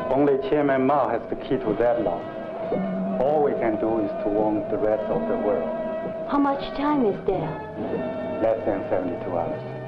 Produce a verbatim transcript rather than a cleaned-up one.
Only Chairman Mao has the key to that law. All we can do is to warn the rest of the world. How much time is there? Less than seventy-two hours.